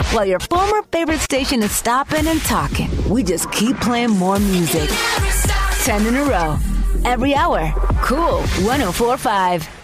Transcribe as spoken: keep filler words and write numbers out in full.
while your former favorite station is stopping and talking. We just keep playing more music. ten in a row. Every hour. Cool one oh four point five.